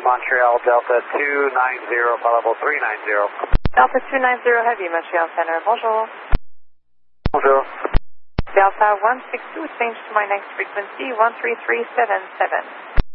Montreal, Delta 290, level 390. Delta 290 Heavy, Montreal Center. Bonjour. Bonjour. Delta 162, change to my next frequency, 13377.